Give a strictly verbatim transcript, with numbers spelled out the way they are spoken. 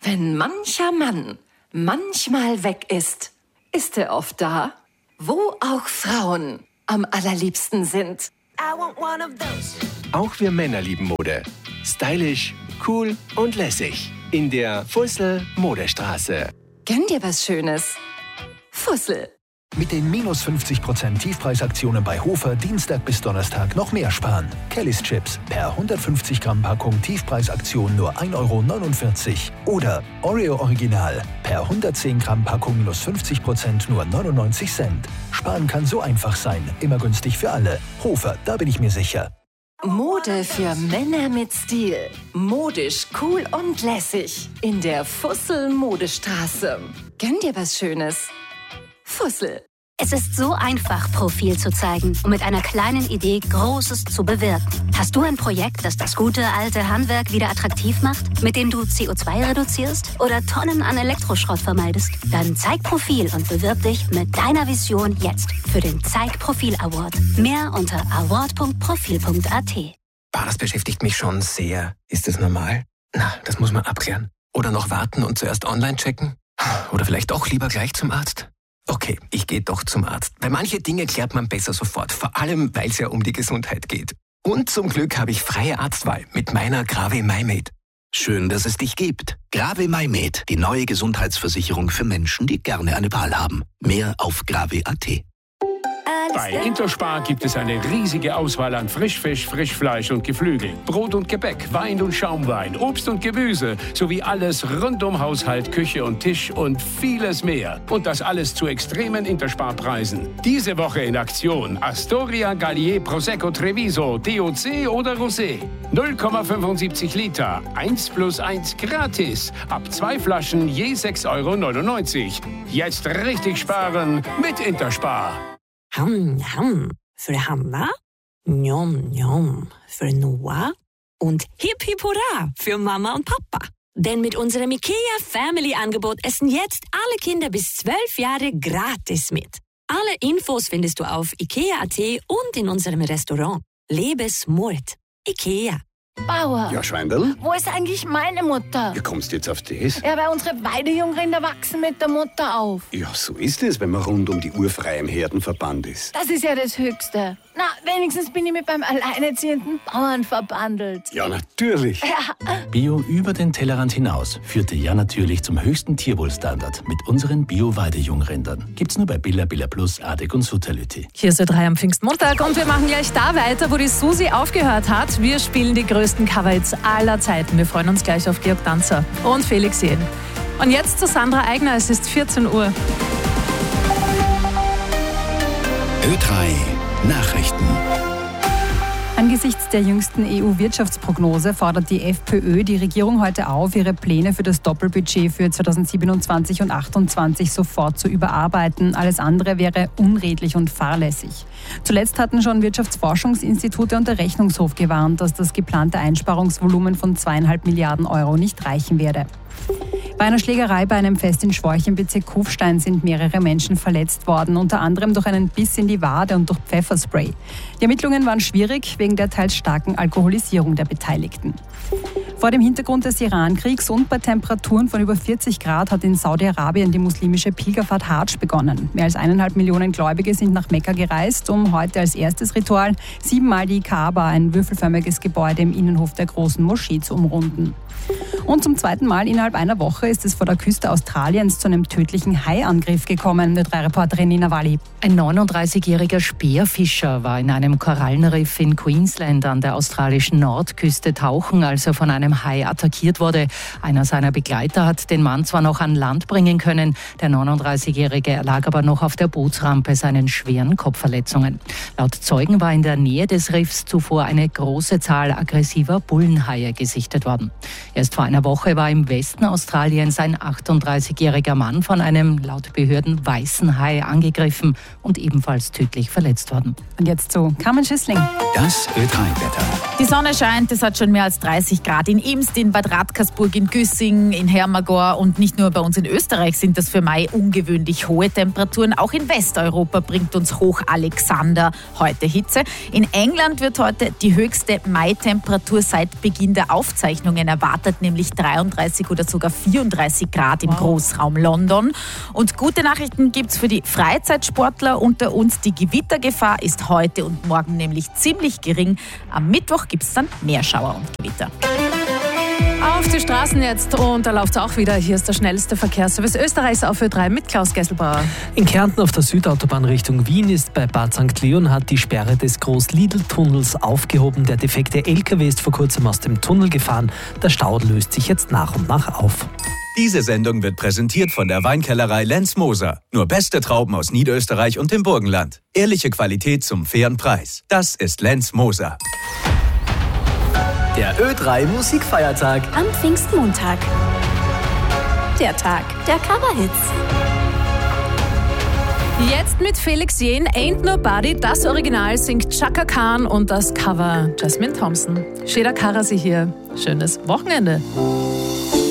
Wenn mancher Mann manchmal weg ist, ist er oft da, wo auch Frauen am allerliebsten sind. Auch wir Männer lieben Mode. Stylisch, cool und lässig. In der Fussel Modestraße. Gönn dir was Schönes. Fussel. Mit den minus fünfzig Prozent Tiefpreisaktionen bei Hofer Dienstag bis Donnerstag noch mehr sparen. Kellys Chips per hundertfünfzig Gramm Packung Tiefpreisaktion nur ein Euro neunundvierzig. Oder Oreo Original per hundertzehn Gramm Packung minus fünfzig Prozent nur neunundneunzig Cent. Sparen kann so einfach sein. Immer günstig für alle. Hofer, da bin ich mir sicher. Mode für Männer mit Stil. Modisch, cool und lässig. In der Fussel Modestraße. Gönn dir was Schönes. Fussel. Es ist so einfach, Profil zu zeigen und mit einer kleinen Idee Großes zu bewirken. Hast du ein Projekt, das das gute alte Handwerk wieder attraktiv macht, mit dem du C O zwei reduzierst oder Tonnen an Elektroschrott vermeidest? Dann zeig Profil und bewirb dich mit deiner Vision jetzt für den Zeig Profil Award. Mehr unter award punkt profil punkt a t. Boah, das beschäftigt mich schon sehr. Ist das normal? Na, das muss man abklären. Oder noch warten und zuerst online checken? Oder vielleicht doch lieber gleich zum Arzt? Okay, ich gehe doch zum Arzt. Weil manche Dinge klärt man besser sofort. Vor allem, weil es ja um die Gesundheit geht. Und zum Glück habe ich freie Arztwahl mit meiner Grave MyMed. Schön, dass es dich gibt. Grave MyMed, die neue Gesundheitsversicherung für Menschen, die gerne eine Wahl haben. Mehr auf grave punkt a t. Bei Interspar gibt es eine riesige Auswahl an Frischfisch, Frischfleisch und Geflügel, Brot und Gebäck, Wein und Schaumwein, Obst und Gemüse sowie alles rund um Haushalt, Küche und Tisch und vieles mehr. Und das alles zu extremen Interspar-Preisen. Diese Woche in Aktion Astoria, Gallier, Prosecco, Treviso, D O C oder Rosé. null Komma fünfundsiebzig Liter, eins plus eins gratis. Ab zwei Flaschen je sechs Euro neunundneunzig. Jetzt richtig sparen mit Interspar. Ham, ham für Hanna, njom, njom für Noah und hip, hip, hurra für Mama und Papa. Denn mit unserem IKEA Family Angebot essen jetzt alle Kinder bis zwölf Jahre gratis mit. Alle Infos findest du auf ikea punkt a t und in unserem Restaurant. Lebe smart. IKEA. Bauer. Ja, Schweindl? Wo ist eigentlich meine Mutter? Wie kommst du jetzt auf das? Ja, weil unsere Weidejungrinder wachsen mit der Mutter auf. Ja, so ist es, wenn man rund um die Uhr frei im Herdenverband ist. Das ist ja das Höchste. Na, wenigstens bin ich mit beim alleinerziehenden Bauern verbandelt. Ja, natürlich. Ja. Bio über den Tellerrand hinaus führte ja natürlich zum höchsten Tierwohlstandard mit unseren Bio-Weidejungrindern. Gibt's nur bei Billa, Billa Plus, Adek und Sutterlütti. Hier ist der drei am Pfingstmontag und wir machen gleich da weiter, wo die Susi aufgehört hat. Wir spielen die größten Coverhits aller Zeiten. Wir freuen uns gleich auf Georg Danzer und Felix Jähn. Und jetzt zu Sandra Eigner, es ist vierzehn Uhr. Ö drei Nachrichten. Angesichts der jüngsten E U-Wirtschaftsprognose fordert die FPÖ die Regierung heute auf, ihre Pläne für das Doppelbudget für zweitausendsiebenundzwanzig und achtundzwanzig sofort zu überarbeiten. Alles andere wäre unredlich und fahrlässig. Zuletzt hatten schon Wirtschaftsforschungsinstitute und der Rechnungshof gewarnt, dass das geplante Einsparungsvolumen von zweieinhalb Milliarden Euro nicht reichen werde. Bei einer Schlägerei bei einem Fest in Schworch im Bezirk Kufstein sind mehrere Menschen verletzt worden, unter anderem durch einen Biss in die Wade und durch Pfefferspray. Die Ermittlungen waren schwierig wegen der teils starken Alkoholisierung der Beteiligten. Vor dem Hintergrund des Iran-Kriegs und bei Temperaturen von über vierzig Grad hat in Saudi-Arabien die muslimische Pilgerfahrt Hadsch begonnen. Mehr als eineinhalb Millionen Gläubige sind nach Mekka gereist, um heute als erstes Ritual siebenmal die Kaaba, ein würfelförmiges Gebäude im Innenhof der großen Moschee, zu umrunden. Und zum zweiten Mal innerhalb einer Woche ist es vor der Küste Australiens zu einem tödlichen Haiangriff gekommen, mit drei Reporterin Nina Walli. Ein neununddreißigjähriger Speerfischer war in einem Korallenriff in Queensland an der australischen Nordküste tauchen, als er von einem Hai attackiert wurde. Einer seiner Begleiter hat den Mann zwar noch an Land bringen können, der neununddreißigjährige lag aber noch auf der Bootsrampe seinen schweren Kopfverletzungen. Laut Zeugen war in der Nähe des Riffs zuvor eine große Zahl aggressiver Bullenhaie gesichtet worden. Erst vor einer Woche war im Westen Australiens ein achtunddreißigjähriger Mann von einem laut Behörden weißen Hai angegriffen und ebenfalls tödlich verletzt worden. Und jetzt zu Carmen Schüssling. Das Ö drei Wetter. Die Sonne scheint, es hat schon mehr als dreißig Grad in Imst, in Bad Radkersburg, in Güssing, in Hermagor und nicht nur bei uns in Österreich sind das für Mai ungewöhnlich hohe Temperaturen. Auch in Westeuropa bringt uns Hoch Alexander heute Hitze. In England wird heute die höchste Mai-Temperatur seit Beginn der Aufzeichnungen erwartet, nämlich nämlich dreiunddreißig oder sogar vierunddreißig Grad im Großraum London. Und gute Nachrichten gibt es für die Freizeitsportler unter uns. Die Gewittergefahr ist heute und morgen nämlich ziemlich gering. Am Mittwoch gibt es dann mehr Schauer und Gewitter. Auf die Straßen jetzt und da läuft es auch wieder. Hier ist der schnellste Verkehrsservice Österreichs auf Ö drei mit Klaus Gesselbauer. In Kärnten auf der Südautobahn Richtung Wien ist bei Bad Sankt Leonhard die Sperre des Groß-Lidl-Tunnels aufgehoben. Der defekte L K W ist vor kurzem aus dem Tunnel gefahren. Der Stau löst sich jetzt nach und nach auf. Diese Sendung wird präsentiert von der Weinkellerei Lenz Moser. Nur beste Trauben aus Niederösterreich und dem Burgenland. Ehrliche Qualität zum fairen Preis. Das ist Lenz Moser. Der Ö drei Musikfeiertag Am Pfingstmontag. Der Tag der Coverhits. Jetzt mit Felix Jähn, Ain't Nobody. Das Original singt Chaka Khan und das Cover Jasmine Thompson. Sheda Karasi hier. Schönes Wochenende.